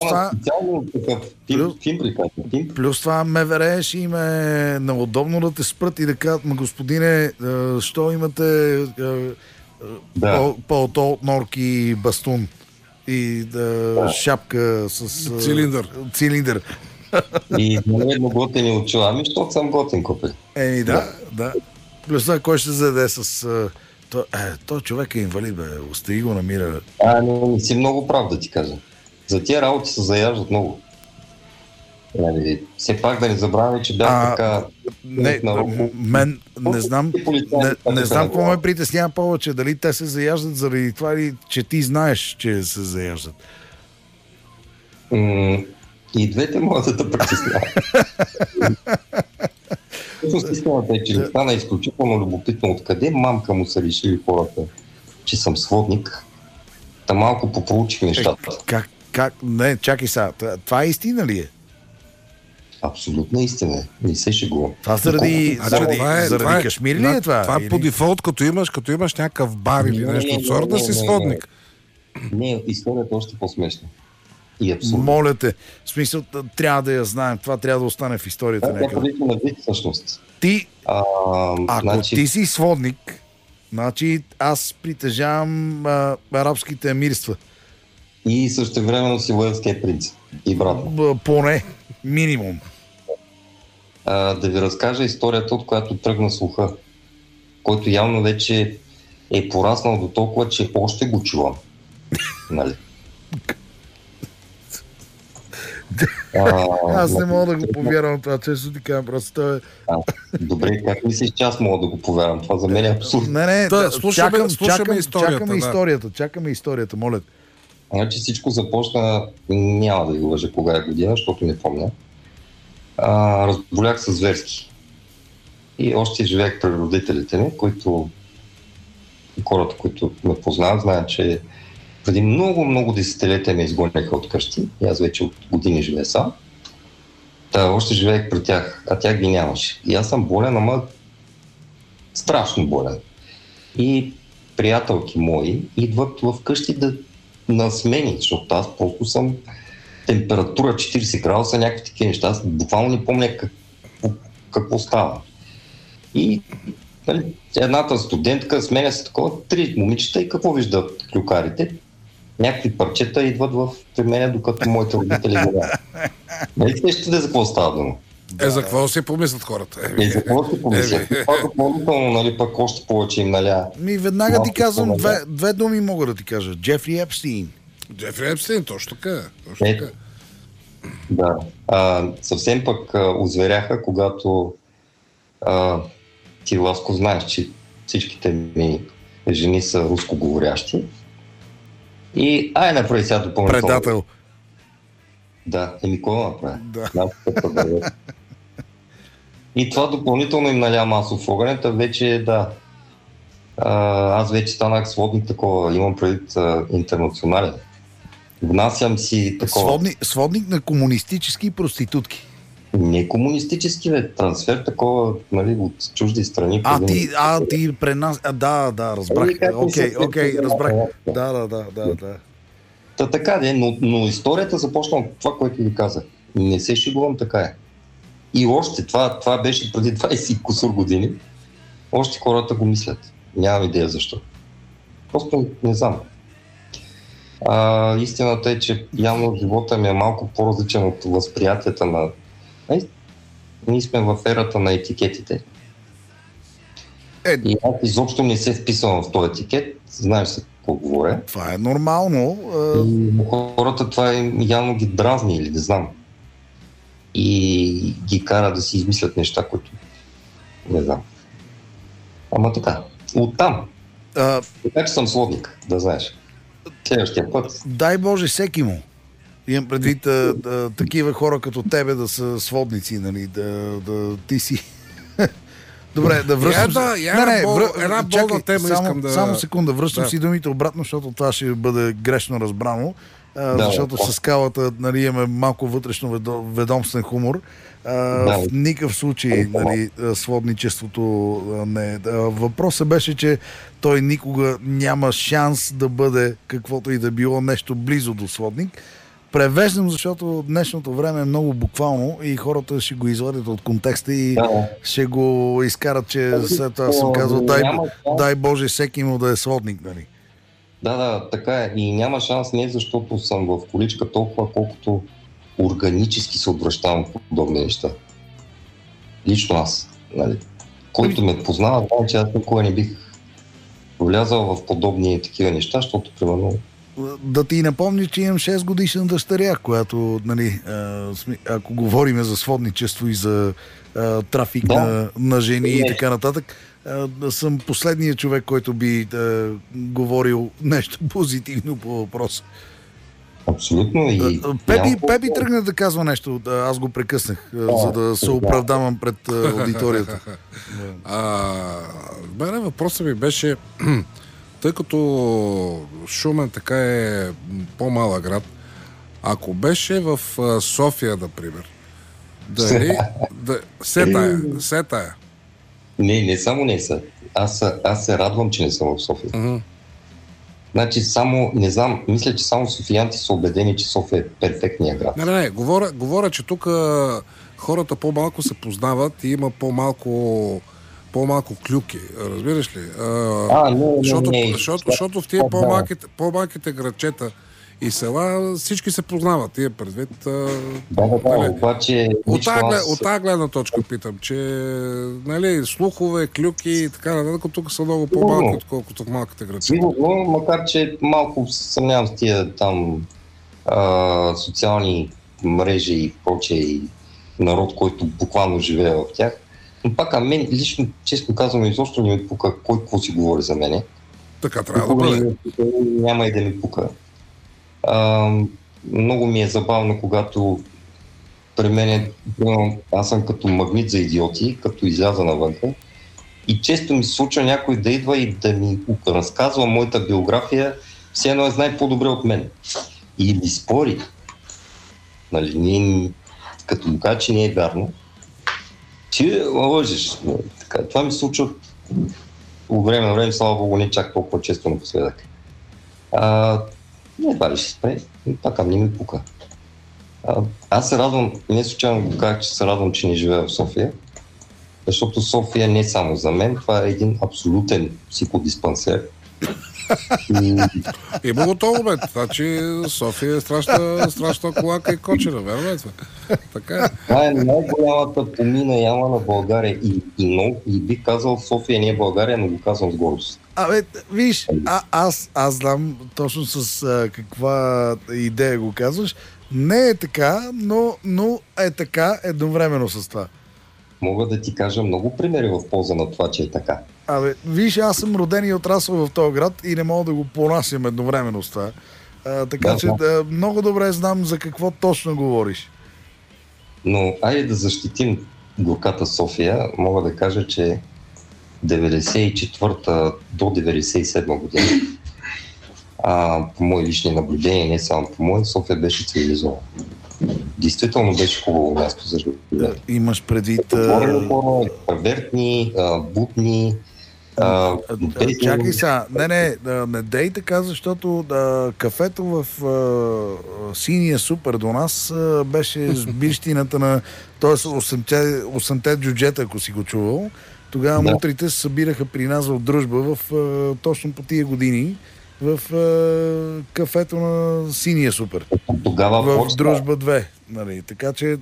това... Специално такъв тим приказва. Плюс това МВР ще им е неудобно да те спрат и да кажат, господине, що имате пълто от норки и бастун и шапка с цилиндър. И едно готени очила. Ами, защото съм готен, копе. Да. Плюс това, кой ще заде с... Той човек е инвалид, остави го намира. Но не си много прав, да ти кажа. За тия работи се заяждат много. Все пак да не забравяме, че бях така... Мен не знам какво ме притеснява повече. Дали те се заяждат заради това или че ти знаеш, че се заяждат. И двете могат да притесняват. Истината е, че стана изключително любопитно откъде мамка му са решили хората, че съм сводник. Та малко попроучих нещата. Не, чакай сега. Това истина ли е? Абсолютна истина е. Не се шегувам. Това заради Кашмир ли е това? Това е по дефолт, като имаш някакъв бар или нещо от сорта, си сводник. Не, историята е още по-смешна. Моля те, в смисъл, трябва да я знаем. Това трябва да остане в историята. Ако ти си сводник, значи аз притежавам арабските емирства. И същевременно си уелския принц. И брат. Поне, минимум. Да ви разкажа историята, от която тръгна слуха, който явно вече е пораснал до толкова, че още го чувам. Нали? Аз не мога да го повярвам това, често ти кажа, просто Добре, как мислиш, че аз мога да го повярвам? Това за мен е абсурдно. Чакаме историята, моля. Значи всичко започна, няма да ви лъжа кога е година, защото не помня. Разболях се зверски. И още живеех при родителите ми, които хората, които ме познават, знаят, че преди много десетилетия ме изгоняха от къщи. И аз вече от години живея сам. Още живеех при тях, а тях ги нямаше. И аз съм болен, ама страшно болен. И приятелки мои идват в къщи на смени, защото аз просто съм температура 40 градуса, някакви такива неща. Аз буквално не помня какво става. И едната студентка сменя се такова, 3 момичета и какво виждат клюкарите? Някакви парчета идват при мен, докато моите родители говорят. Нали ще за какво става дума? За какво си помислят хората? За какво си помислят? Това допълнително, нали, пък още повече им наля. Веднага ти казвам, две думи мога да ти кажа. Джефри Епстин. Джефри Епстин, точно така. Да. Съвсем пък озверяха, когато ти, Ласко, знаеш, че всичките ми жени са рускоговорящи. И направи сега допълнително. Предател. Да, кой направи? Да. И това допълнително им наля масов огън, вече аз вече станах сводник такова, имам предвид интернационален. Внасям си такова... Сводник на комунистически проститутки. Не комунистически, трансфер такова, нали, от чужди страни. Ти пренас... Да, разбрах. Окей, разбрах. Да. Така, но историята започна от това, което ви казах. Не се шегувам, така е. И още, това беше преди 20 кусур години. Още хората го мислят. Нямам идея защо. Просто не знам. Истината е, че явно живота ми е малко по-различен от възприятията на... Ние сме в ерата на етикетите. И аз изобщо не се вписвам в този етикет. Знаеш се какво говоря. Това е нормално. Хората това явно ги дразни или не знам. И ги кара да си измислят неща, които не знам. Ама така. Оттам. Така че съм сводник, да знаеш. Следващия път. Дай Боже всеки му. Имам предвид такива хора като тебе да са сводници, нали, да ти си... Добре, да връщам... Една болна тема искам да... Само секунда, връщам си думите обратно, защото това ще бъде грешно разбрано, защото с скалата, нали, имаме малко вътрешно ведомствен хумор. В никакъв случай, нали, сводничеството не е. Въпросът беше, че той никога няма шанс да бъде каквото и да било нещо близо до сводник. Превеждам, защото днешното време е много буквално и хората ще го извадят от контекста и ще го изкарат, че след това съм казал, дай Боже всеки му да е сводник, нали? Да, така е. И няма шанс не защото съм в количка толкова, колкото органически се отвръщавам в подобни неща. Лично аз. Нали? Който ме познава, знае, че аз никога не бих влязал в подобни такива неща, защото примерно... Да ти напомня, че имам 6 годишна дъщеря, която, нали, ако говорим за сводничество и за трафик на жени и така нататък, съм последният човек, който би говорил нещо позитивно по въпроса. Абсолютно. И Пепи тръгна да казва нещо, аз го прекъснах, за да се оправдавам пред аудиторията. Мене въпросът ми беше, тъй като Шумен така е по-малък град, ако беше в София, например, дали... Се тая. Не само не са. Аз се радвам, че не съм в София. Значи само, не знам, мисля, че само софиянци са убедени, че София е перфектният град. Не, говоря, че тук хората по-малко се познават и има по-малко клюки, разбираш ли? Защото в тия по-малките градчета и села всички се познават, тия предвид. Обаче... От тази гледна точка питам, че нали, слухове, клюки и така нататък, тук са много по-малки, отколкото в малките градчета. Сигурно, макар че малко съмнявам с тия там социални мрежи и прочее и народ, който буквално живее в тях. Но пак, мен лично, честно казвам, изобщо не ми пука кой какво си говори за мене. Така трябва да бъде. Няма и да ми пука. Много ми е забавно, когато при мен аз съм като магнит за идиоти, като изляза навънка. И често ми се случва някой да идва и да ми разказва моята биография, все едно знае по-добре от мен. И ми спори. Нали, като му кажа, че не е вярно, че лъжеш. Така, това ми се случва от време на време, слава Богу, не чак толкова често напоследък. Не, това ли ще спре, пак не ми пука. Аз се радвам, не случайно го казах, че се радвам, че не живея в София, защото София не е само за мен, това е един абсолютен психодиспансер. Има го това момент, значи София е страшна колака и кочера, верно е това? Така е. Това е най-голямата помина яма на България и бих казал, София не е България, но го казвам с гордост. Виж, аз знам точно с каква идея го казваш. Не е така, но е така едновременно с това. Мога да ти кажа много примери в полза на това, че е така. Виж, аз съм роден и отрасъл в този град и не мога да го понасям едновременно с това. Така че много добре знам за какво точно говориш. Но айде да защитим горката София. Мога да кажа, че 94-та до 97 година, по мои лични наблюдения, не само по мои, София беше цивилизована. Действително беше хубаво място за живеене. Имаш предвид... Отворени хора, павертни, бутни... Чакай сега, не дей така, защото кафето в синия супер до нас беше сбирщината на... т.е. 8-те джуджета, ако си го чувал. Тогава мутрите се събираха при нас в дружба точно по тия години в кафето на синия супер. Тогава в дружба 2. Нали. Така че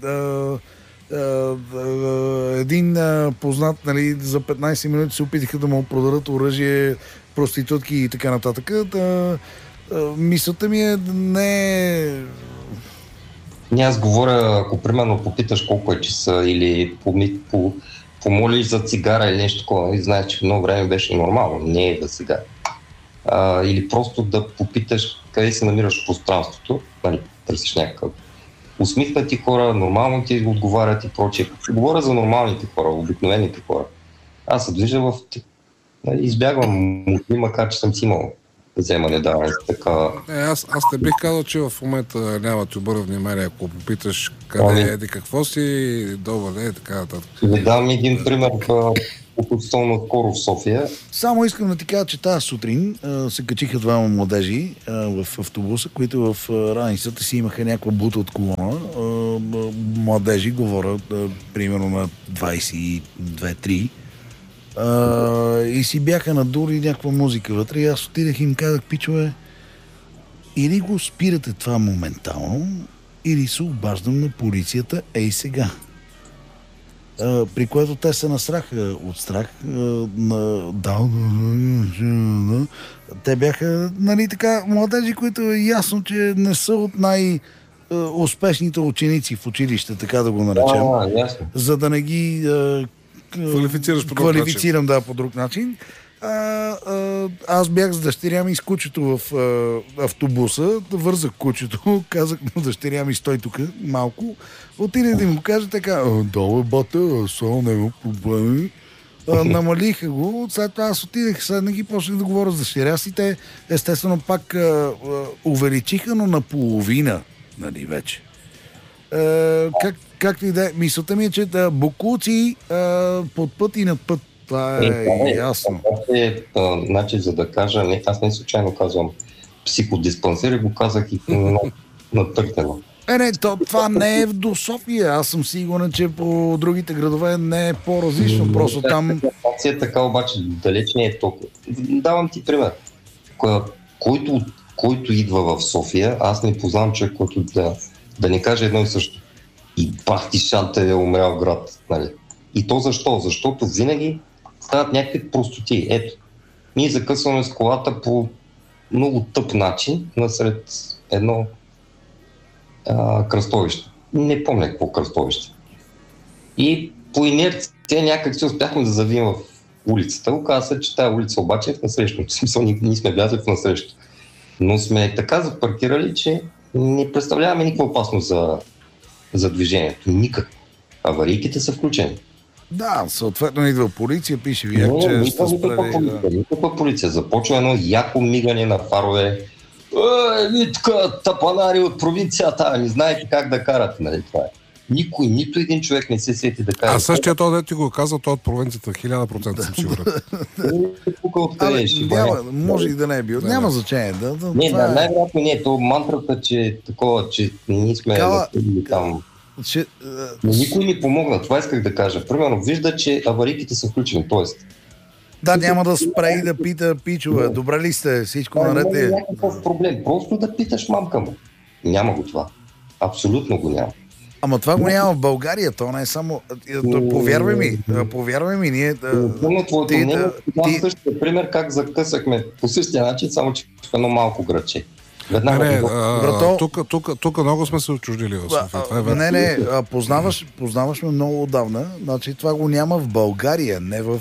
един познат, нали, за 15 минути се опитаха да му продадат оръжие, проститутки и така нататък. Мисълта ми е не... Аз говоря, ако примерно попиташ колко е часа или помолиш за цигара или нещо такова, и знаеш, че много време беше нормално, не е да сега. Или просто да попиташ къде се намираш в пространството, нали, търсиш някакъв. Усмихнати хора, нормално ти отговарят и прочее. Говоря за нормалните хора, обикновените хора. Аз се движа избягвам мутни, макар че съм си имал вземане, така... Аз не бих казал, че в момента няма ти обърна внимание, ако попиташ къде какво си, добър, така нататък. Да дам един пример. относително скоро в София. Само искам да ти кажа, че тази сутрин се качиха двама младежи в автобуса, които в раницата си имаха някаква бута от колона. Младежи, говоря примерно на 22-3. И си бяха надули някаква музика вътре. И аз отидах и им казах: пичове, или го спирате това моментално, или се обаждам на полицията сега. При което те се насраха от страх. Те бяха, нали така, младежи, които е ясно, че не са от най-успешните ученици в училище, така да го наречем. За да не ги квалифицирам по друг начин. Аз бях с дъщеря ми с кучето в автобуса, вързах кучето, казах на дъщеря ми: стой тук малко. Отиде да му кажа така: долу бата, само няма проблеми. Намалиха го, след това аз отидех, седнах и почнах да говоря с дъщеря си. Те естествено пак увеличиха, но наполовина, нали, вече. Както и да е, мисълта ми е, че бокуци под път и над път. Това е ясно. Значи, за да кажа, аз не случайно казвам психодиспансер, и го казах и натъртено. Това не е до София. Аз съм сигурен, че по другите градове не е по-различно. Просто там... Ситуация така, обаче далеч не е толкова. Давам ти пример. Който идва в София, аз не познавам човек, който да не каже едно и също. И бах ти шанта е умрял град. Нали? И то защо? Защото винаги стават някакви простоти. Ето, ние закъсваме с колата по много тъп начин насред едно кръстовище. Не помня какво кръстовище. И по инерция някак си успяхме да завием в улицата. Оказва се, че тази улица обаче е в насрещно. В смисъл, ние сме влязли в насрещно. Но сме така запаркирали, че не представляваме никаква опасност за движението. Никак. Аварийките са включени. Да, съответно идва полиция, пише ви, че сте спрели. Никаква полиция. Започва едно яко мигане на фарове. Така, тапанари от провинцията, не знаете как да карат, нали това е. Никой, нито един човек не се сети да кара. А същия той, да ти го казал, той от провинцията 1000% съм сигурен. Може и да не е бил. Няма значение. Най-вероятно не е. То мантрата, че такова, че ние сме там. Но никой не помогна. Това исках да кажа. Примерно, вижда, че аварийките са включени. Тоест, да, няма да спре и да пита: пичове, добре ли сте, всичко наред е? Няма някакъв проблем. Просто да питаш мамка му. Няма го това. Абсолютно го няма. Ама това го няма в България. То не е само... Повярвай ми, ние... Същия пример, как закъсахме по същия начин, само че в едно малко градче. Тук много сме се отчуждили в София. Познаваш ме много отдавна. Значи това го няма в България, не в...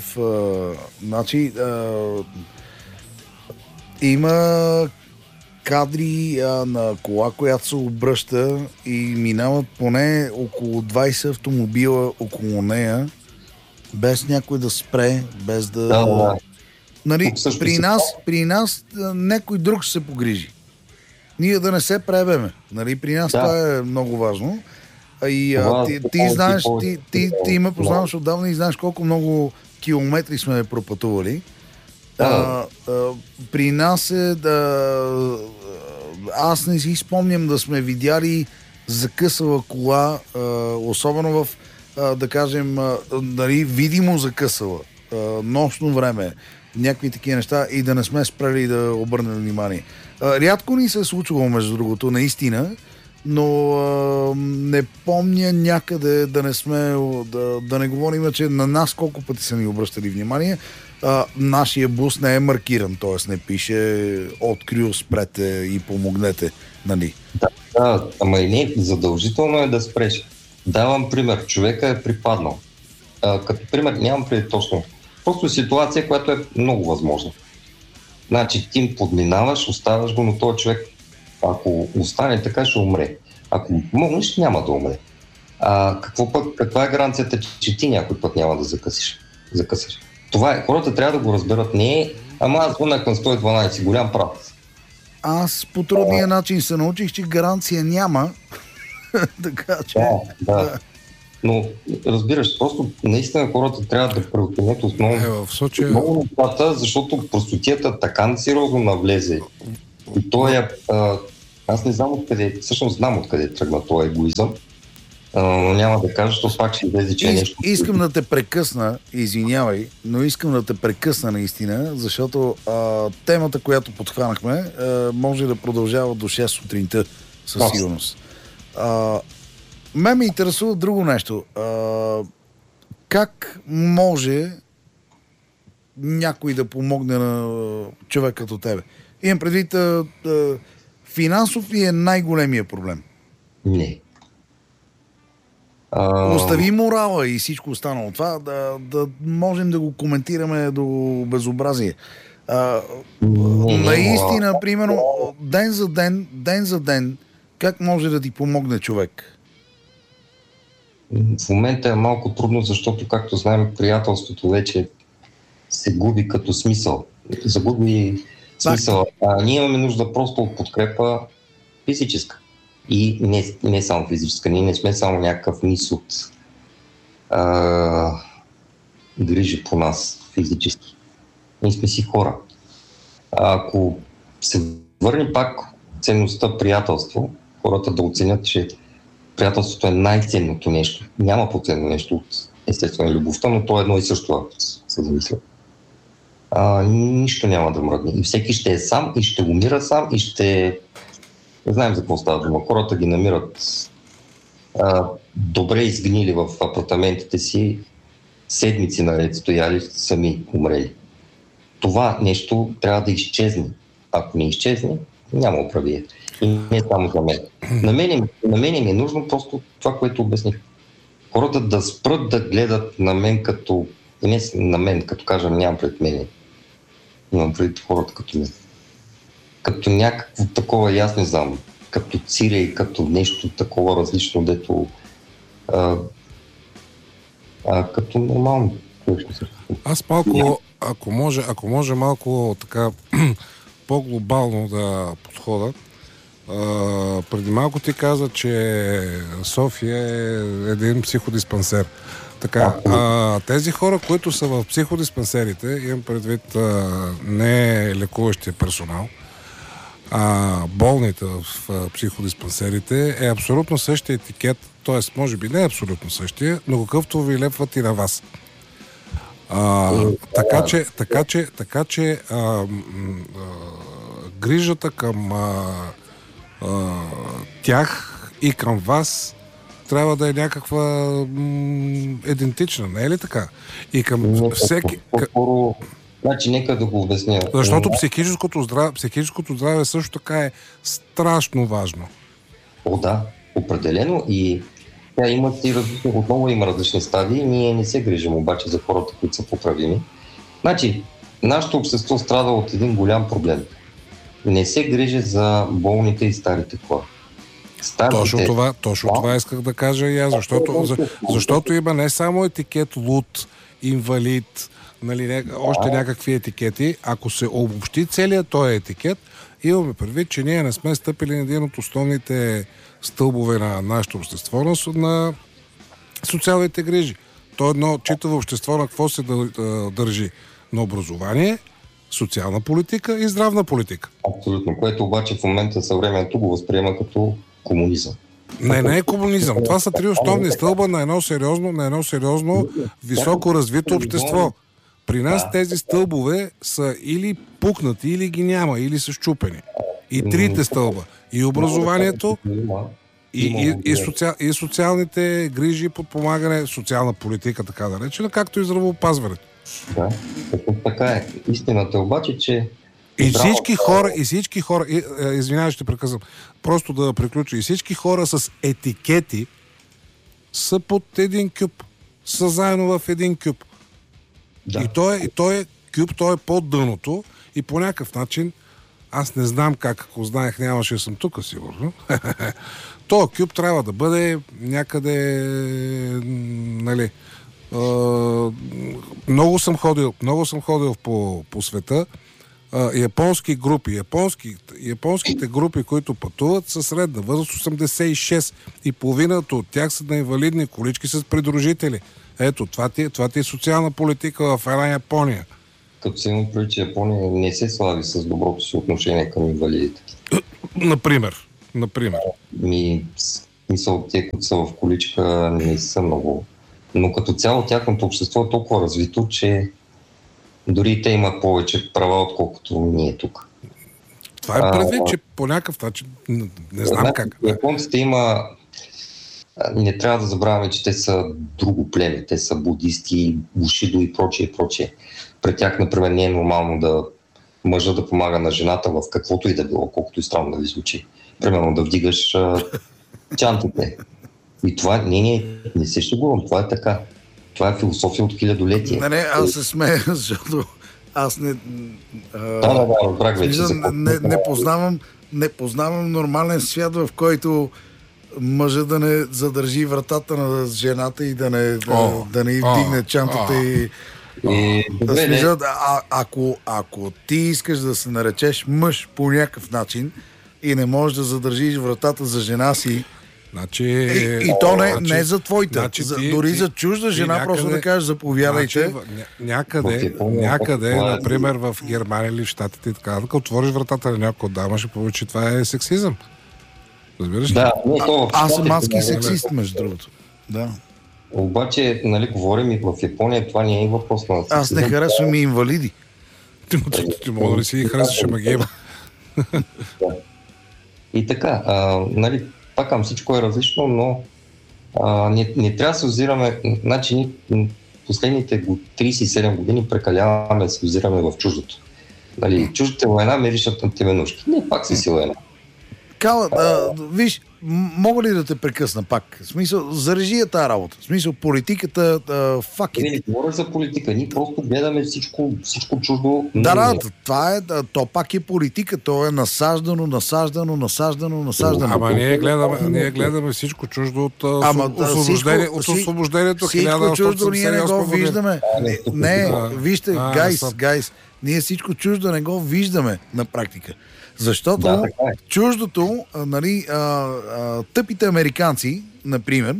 има кадри на кола, която се обръща и минават поне около 20 автомобила около нея, без някой да спре, без да... Нали, при нас някой друг ще се погрижи. Ние да не се пребеме. Нали, при нас това е много важно. И ти знаеш, ти ме познаваш отдавна и знаеш колко много километри сме пропътували. При нас е аз не си спомням да сме видяли закъсала кола, особено в, да кажем, нали, видимо закъсала, нощно време, някакви такива неща, и да не сме спрели да обърнем внимание. Рядко ни се е случвало, между другото, наистина, но не помня някъде да не сме, да не говорим, че на нас колко пъти са ни обръщали внимание. Нашия бус не е маркиран, т.е. не пише открил, спрете и помогнете, нали? Да, ама и не, задължително е да спреш. Давам пример, човека е припаднал. Като пример нямам преди точно. Просто ситуация, която е много възможна. Значи ти подминаваш, оставаш го, но този човек, ако остане така, ще умре. Ако помогнеш, няма да умре. Каква е гаранцията, че ти някой път няма да закъсиш? Това е. Хората трябва да го разберат. Не е, ама аз звънах на 112, голям прав. Аз по трудния начин се научих, че гаранция няма. Така че... Да. Но разбираш, просто наистина хората трябва да преоценят основно нещата, защото простотията така сериозно навлезе. И той аз не знам откъде, всъщност знам откъде тръгна този егоизъм, но няма да кажа, защото пак ще излезе, че е нещо... Искам да те прекъсна, извинявай, но искам да те прекъсна наистина, защото темата, която подхванахме, може да продължава до 6 сутринта, със сигурност. Ме интересува друго нещо. Как може някой да помогне на човек като тебе? Имам предвид, финансов ли е най-големия проблем? Не. Остави морала и всичко останало. Това да можем да го коментираме до безобразие. Наистина, примерно, ден за ден, как може да ти помогне човек? В момента е малко трудно, защото, както знаем, приятелството вече се губи като смисъл. Загуби смисъл. Ние имаме нужда просто от подкрепа физическа. И не само физическа. Ние не сме само някакъв низ от грижи по нас физически. Ние сме си хора. Ако се върне пак ценността приятелство, хората да оценят, че приятелството е най-ценното нещо. Няма по-ценно нещо от естествено любовта, но то е едно и също, ако се замисля. Нищо няма да мръдне. И всеки ще е сам и ще умира сам и ще... Не знаем за какво става дума. Хората ги намират добре изгнили в апартаментите си, седмици наред стояли, сами умрели. Това нещо трябва да изчезне. Ако не изчезне, няма управие. И не само за мен. На мен ми е нужно просто това, което обясних. Хората да спрат да гледат на мен като... И не на мен, като кажа, нямам пред мене. Имам пред хората като мен. Като някакво такова, аз не знам, като цирей, като нещо такова различно, дето като нормално. Аз малко, ако може малко така по-глобално да подхода, преди малко ти каза, че София е един психодиспансер. Така, тези хора, които са в психодиспансерите, имам предвид не лекуващия персонал, болните в психодиспансерите, е абсолютно същия етикет, т.е. може би не е абсолютно същия, но какъвто ви лепват и на вас. Така че грижата към тях и към вас трябва да е някаква идентична, не е ли така? И към всеки... Значи, нека да го обясня. Защото психическото здраве също така е страшно важно. Да, определено. И тя отново има различни стадии. Ние не се грижим обаче за хората, които са поправими. Значи, нашето общество страда от един голям проблем. Не се грижи за болните и старите хора. Точно това исках да кажа и аз, защото има не само етикет луд, инвалид, нали, още някакви етикети. Ако се обобщи целият този етикет, имаме предвид, че ние не сме стъпили на един от основните стълбове на нашето общество, на социалните грижи. То едно читаво общество на какво се държи? На образование, социална политика и здравна политика. Абсолютно, което обаче в момента съвременето го възприема като комунизъм. Не е комунизъм. Това са три основни стълба на едно сериозно високо развито общество. При нас тези стълбове са или пукнати, или ги няма, или са счупени. И трите стълба. И образованието, и социалните грижи, подпомагане, социална политика, така да речем, както и здравеопазването. Да, така е. Истината е обаче, че и всички хора, извинявай, ще прекъсвам, просто да приключа, и всички хора с етикети са под един кюп, са заедно в един кюп. Да. И той е кюп, той е под дъното и по някакъв начин, аз не знам как, ако знаех, нямаше да съм тук, сигурно. Този кюп трябва да бъде някъде, нали, много съм ходил по света. японски групи. Японските групи, които пътуват, са средна възраст 86 и половината от тях са на инвалидни колички с придружители. Ето, това ти е социална политика в една Япония. Като се има предвид, че Япония не се слави с доброто си отношение към инвалидите. Например. Мисъл, те, които са в количка, не са много. Но като цяло тяхното общество е толкова развито, че дори те имат повече права, отколкото ние тук. Това е предвид, че по някакъв начин не знам как. Японците има... Не трябва да забравяме, че те са друго племе. Те са будисти, бушидо и прочее. При тях, например, не е нормално да мъжа да помага на жената в каквото и да било, колкото и странно да ви звучи. Примерно да вдигаш чантите. И това не се шегувам, това е така. Това е философия от хилядолетие. Не, аз се смея, защото аз не... разбрах вече. Не познавам нормален свят, в който мъжа да не задържи вратата на жената и да не вдигне чантата и... Ако ти искаш да се наречеш мъж по някакъв начин и не можеш да задържиш вратата за жена си, и то не за твоите, дори за чужда жена, някъде, просто да кажеш заповядайте. Някъде, например в Германия или в Щатите и така, ако отвориш вратата на някой дама, ще получи, това е сексизъм. Разбираш ли? Да, аз съм адски сексист, между другото. Да. Обаче, говорим и в Япония, това не е въпрос на сексизъм. Аз не харесвам и инвалиди. Ти мога да не си харесваш, ама ги има. И така, пак към всичко е различно, но не трябва да се озираме, значи последните 37 години прекаляваме да се озираме в чуждото. Чуждите война меришат на теменушки. Не, пак си си война. Кала, виж, мога ли да те прекъсна пак? В смисъл, зарежи тази работа. В смисъл, политиката, Не говоря за политика, ние просто гледаме всичко чуждо. Това е, то пак е политика, то е насаждано. Ама ние гледаме всичко чуждо от освобождението. Всичко чуждо ние не го виждаме. Вижте, гайс, ние всичко чуждо не го виждаме на практика. Защото чуждото, тъпите американци, например,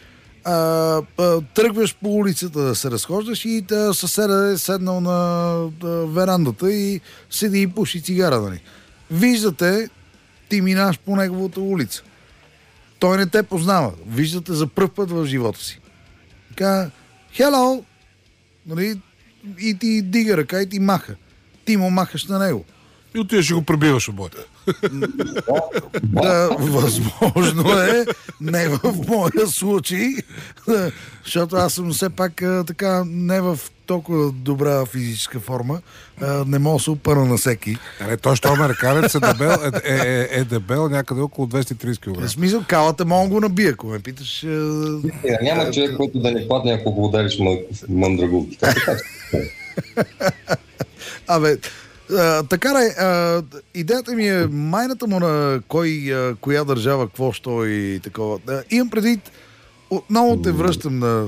тръгваш по улицата да се разхождаш и съседа е седнал на верандата и седи и пуши цигара. Виждате, ти минаш по неговата улица. Той не те познава. Виждате за пръв път в живота си. Така, hello! И ти дига ръка и ти маха. Ти му махаш на него. И отиваш и го пребиваш обоите. Да, възможно е. Не в моя случай. Защото аз съм все пак така не в толкова добра физическа форма. Не мога да се опъна на всеки. Точно американец е дебел някъде около 230 кг. В смисъл, калата мога го набия, ако ме питаш. Няма човек, който да не падне, ако го удариш мъндрагулки. Така идеята ми е майната му на коя държава, какво що и такова. Имам предвид, отново те връщам на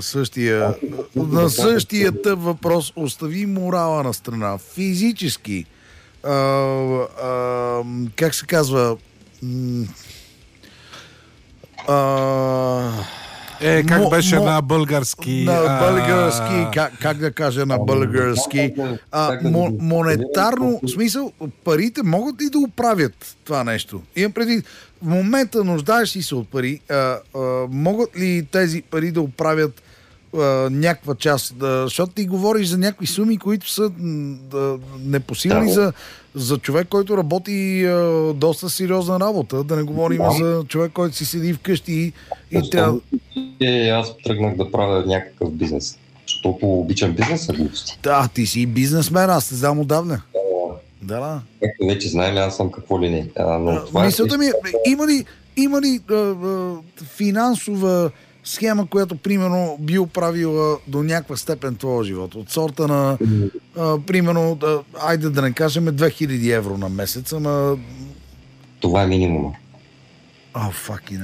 същия тъп въпрос. Остави морала на страна. Физически, как се казва, как беше на български? На български, как да кажа на български? Монетарно, в смисъл, парите могат ли да оправят това нещо? Имам преди, в момента нуждаеш ли се от пари, могат ли тези пари да оправят някаква част? Защото ти говориш за някакви суми, които са непосилни за човек, който работи доста сериозна работа, да не говорим за човек, който си седи вкъщи и трябва... Аз тръгнах да правя някакъв бизнес, защото обичам бизнеса глупости. Да, ти си бизнесмен, аз те знам отдавна. Да. Както вече знаем, аз съм какво ли не. Мисълта ми е, има ли финансова схема, която, примерно, би оправила до някаква степен твоя живот? От сорта на, примерно, айде да не кажем 2000 евро на месец, ама... Това е минимума.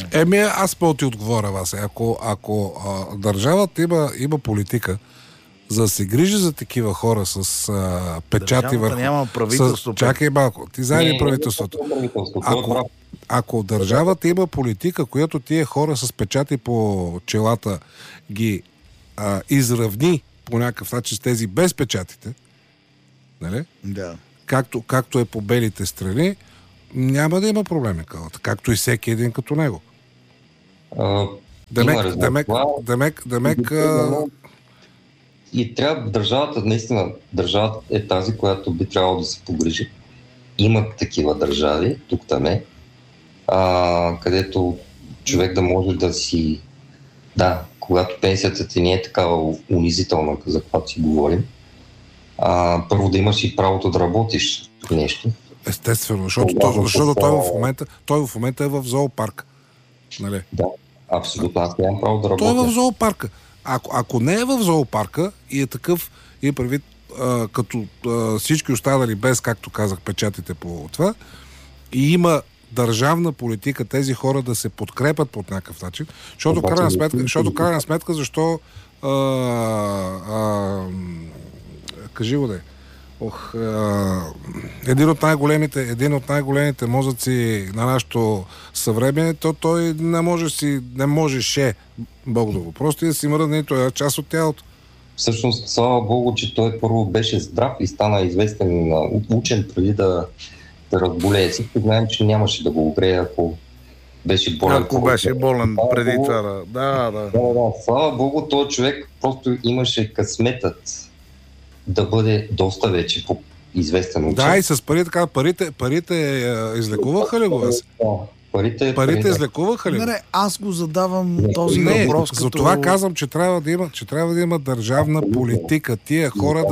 Аз по-ти отговоря вас. Ако държавата има политика За да се грижи за такива хора с печати върху... няма правителство. Чакай малко. Ти заедно правителството. Ако държавата има политика, която тия хора с печати по челата ги изравни по някакъв начин с тези без печатите, нали? Да. Както е по белите страни, няма да има проблеми, както и всеки един като него. Демек. И трябва държавата, наистина, държавата е тази, която би трябвало да се погрижи. Имат такива държави, тук-там където човек да може да си... Да, когато пенсията ти не е такава унизителна, за каквато си говорим, първо да имаш и правото да работиш нещо. Естествено, защото той в момента е в зоопарк. Нали? Да, абсолютно. Аз нямам право да работя. Той е в зоопарка. Ако не е в зоопарка и е такъв, и е предвид като всички останали без, както казах, печатите по това, и има държавна политика тези хора да се подкрепят по някакъв начин, защото крайна сметка защо кажи го един от най-големите мозъци на нашето съвремие, той не можеше, Бог да го прости, да си мръдне, той е част от тялото. Всъщност, слава Богу, че той първо беше здрав и стана известен учен преди да разболее. Всички знаем, че нямаше да го огрее, ако беше болен. Ако беше болен преди това, да. Слава Богу, този човек просто имаше късметът да бъде доста вече известен учен. Да, и с парите излекуваха ли го? Парите излекуваха ли? Не, аз го задавам този въпрос. Затова казвам, че трябва да има държавна политика. Тия хора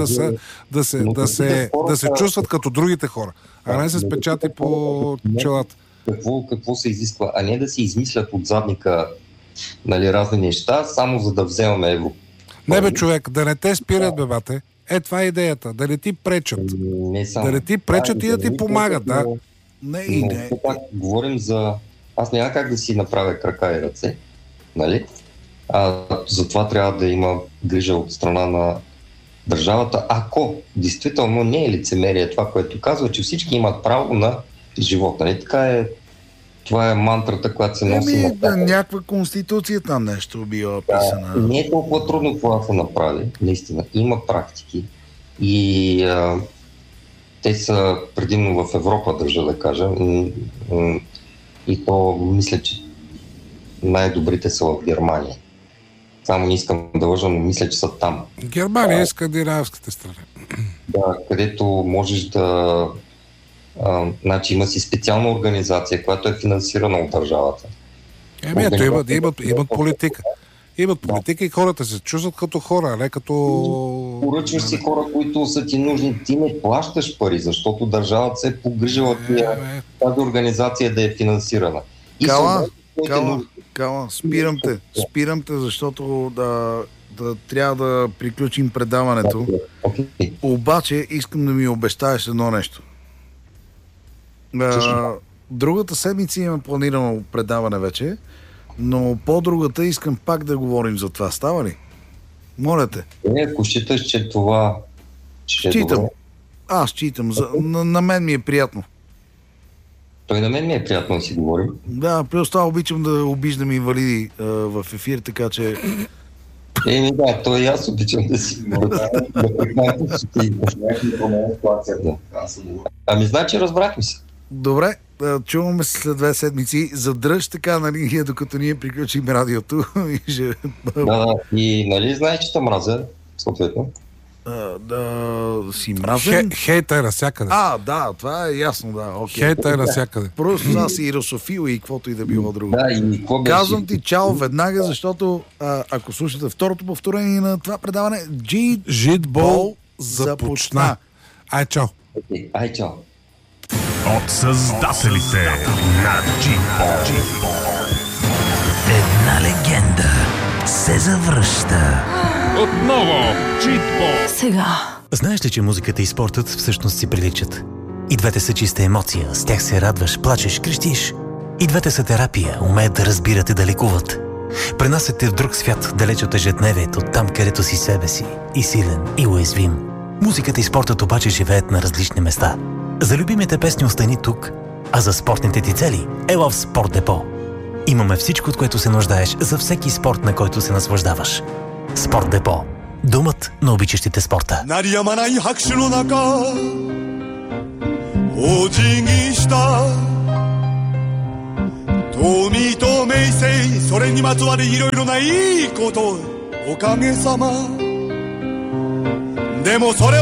да се чувстват като другите хора, а не се спечати по челата. Какво се изисква? А не да си измислят от задника, нали, разни неща, само за да вземаме евро. Не бе, човек, да не те спират, бебате. Това е идеята. Да не ти пречат. Да не ти пречат и да ти помагат, да. Не. Говорим за... Аз няма как да си направя крака и ръце, нали? Затова трябва да има грижа от страна на държавата. Ако действително не е лицемерие това, което казва, че всички имат право на живот, нали? Така е. Това е мантрата, която се носи някаква конституция там нещо била писана. Не е толкова трудно това да се направи, наистина. Има практики и те са предимно в Европа, държа да кажа. И то мисля, че най-добрите са в Германия. Само не искам да лъжа, но мисля, че са там. Германия е скандинавските страни. Да, където можеш да... значи има си специална организация, която е финансирана от държавата. Имат политика. Имат политика и хората се чувстват като хора, а не като... Поръчваш си хора, които са ти нужни. Ти не плащаш пари, защото държавата се е погрижила тази организация да е финансирана. Кала, спирам те, защото трябва да приключим предаването. Okay. Обаче искам да ми обещаеш едно нещо. Другата седмица имам планирано предаване вече, но по-другата искам пак да говорим за това. Става ли? Моля те. Ако считаш, че това... Считам. Аз считам. На мен ми е приятно. Той на мен ми е приятно да си говорим. Да, плюс това обичам да обиждам инвалиди в ефир, така че... Да, то и аз обичам да си говоря. Ами значи разбрахме се. Добре, чуваме се след 2 седмици. Задръж така на линия, докато ние приключим радиото. И нали знаеш, че те мразя, съответно? Да си мразен? Хейта е навсякъде. Да, това е ясно, да. Okay. Хейта е навсякъде. Просто аз си русофил и каквото и да било друго. Да, и казвам ти чао веднага, защото ако слушате второто повторение на това предаване, Житбол започна. Ай, чао. Ай, чао. От създателите на Житбол. Една легенда се завръща. Отново Житбол. Сега. Знаеш ли, че музиката и спортът всъщност си приличат? И двете са чиста емоция. С тях се радваш, плачеш, крещиш. И двете са терапия. Умеят да разбират и да лекуват. пренасят те в друг свят, далеч от ежедневието, там където си себе си, и силен, и уязвим. Музиката и спортът обаче живеят на различни места. За любимите песни остани тук, а за спортните ти цели ела в Спорт Депо. Имаме всичко, от което се нуждаеш за всеки спорт, на който се наслаждаваш. Спорт Депо. Домът на обичащите спорта.